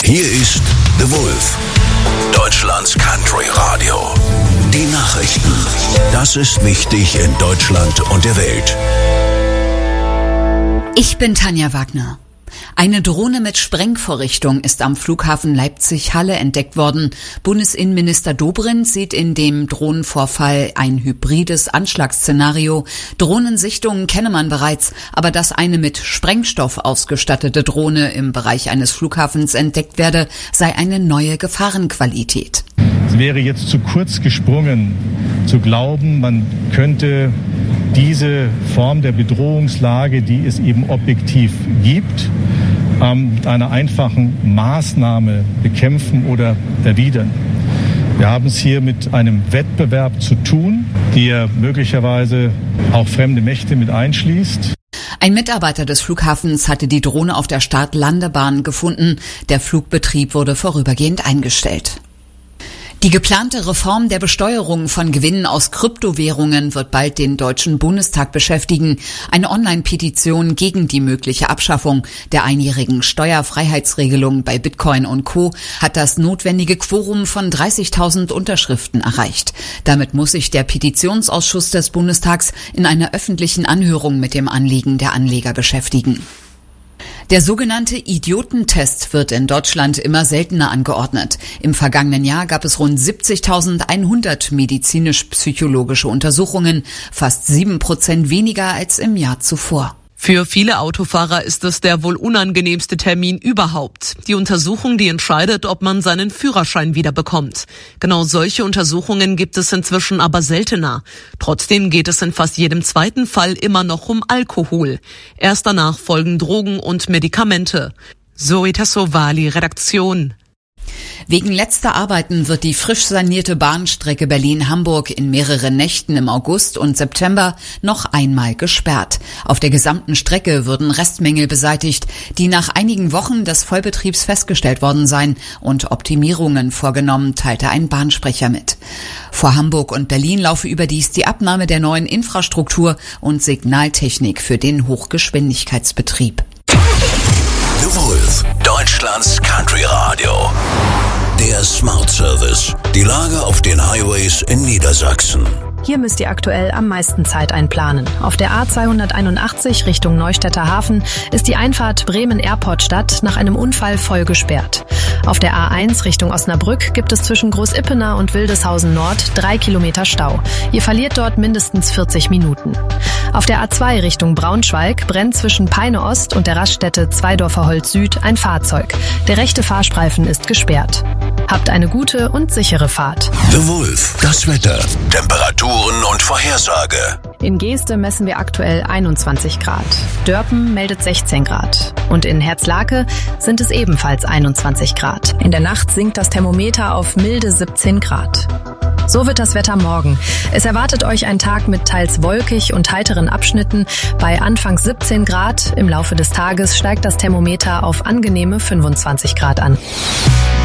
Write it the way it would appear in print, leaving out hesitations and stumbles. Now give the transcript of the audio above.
Hier ist The Wolf, Deutschlands Country Radio. Die Nachrichten. Das ist wichtig in Deutschland und der Welt. Ich bin Tanja Wagner. Eine Drohne mit Sprengvorrichtung ist am Flughafen Leipzig-Halle entdeckt worden. Bundesinnenminister Dobrindt sieht in dem Drohnenvorfall ein hybrides Anschlagsszenario. Drohnensichtungen kenne man bereits, aber dass eine mit Sprengstoff ausgestattete Drohne im Bereich eines Flughafens entdeckt werde, sei eine neue Gefahrenqualität. Es wäre jetzt zu kurz gesprungen, zu glauben, man könnte diese Form der Bedrohungslage, die es eben objektiv gibt, mit einer einfachen Maßnahme bekämpfen oder erwidern. Wir haben es hier mit einem Wettbewerb zu tun, der möglicherweise auch fremde Mächte mit einschließt. Ein Mitarbeiter des Flughafens hatte die Drohne auf der Start-Landebahn gefunden. Der Flugbetrieb wurde vorübergehend eingestellt. Die geplante Reform der Besteuerung von Gewinnen aus Kryptowährungen wird bald den Deutschen Bundestag beschäftigen. Eine Online-Petition gegen die mögliche Abschaffung der einjährigen Steuerfreiheitsregelung bei Bitcoin und Co. hat das notwendige Quorum von 30.000 Unterschriften erreicht. Damit muss sich der Petitionsausschuss des Bundestags in einer öffentlichen Anhörung mit dem Anliegen der Anleger beschäftigen. Der sogenannte Idiotentest wird in Deutschland immer seltener angeordnet. Im vergangenen Jahr gab es rund 70.100 medizinisch-psychologische Untersuchungen, fast 7% weniger als im Jahr zuvor. Für viele Autofahrer ist es der wohl unangenehmste Termin überhaupt. Die Untersuchung, die entscheidet, ob man seinen Führerschein wiederbekommt. Genau solche Untersuchungen gibt es inzwischen aber seltener. Trotzdem geht es in fast jedem zweiten Fall immer noch um Alkohol. Erst danach folgen Drogen und Medikamente. Zoe Tassovali, Redaktion. Wegen letzter Arbeiten wird die frisch sanierte Bahnstrecke Berlin-Hamburg in mehreren Nächten im August und September noch einmal gesperrt. Auf der gesamten Strecke würden Restmängel beseitigt, die nach einigen Wochen des Vollbetriebs festgestellt worden seien und Optimierungen vorgenommen, teilte ein Bahnsprecher mit. Vor Hamburg und Berlin laufe überdies die Abnahme der neuen Infrastruktur und Signaltechnik für den Hochgeschwindigkeitsbetrieb. The Wolf, Deutschlands Country Radio. Der Smart Service. Die Lage auf den Highways in Niedersachsen. Hier müsst ihr aktuell am meisten Zeit einplanen. Auf der A281 Richtung Neustädter Hafen ist die Einfahrt Bremen-Airport-Stadt nach einem Unfall voll gesperrt. Auf der A1 Richtung Osnabrück gibt es zwischen Großippenau und Wildeshausen Nord 3 Kilometer Stau. Ihr verliert dort mindestens 40 Minuten. Auf der A2 Richtung Braunschweig brennt zwischen Peine Ost und der Raststätte Zweidorfer Holz Süd ein Fahrzeug. Der rechte Fahrstreifen ist gesperrt. Habt eine gute und sichere Fahrt. The Wolf, das Wetter, Temperaturen und Vorhersage. In Geeste messen wir aktuell 21 Grad. Dörpen meldet 16 Grad. Und in Herzlake sind es ebenfalls 21 Grad. In der Nacht sinkt das Thermometer auf milde 17 Grad. So wird das Wetter morgen. Es erwartet euch ein Tag mit teils wolkig und heiteren Abschnitten. Bei anfangs 17 Grad. Im Laufe des Tages steigt das Thermometer auf angenehme 25 Grad an.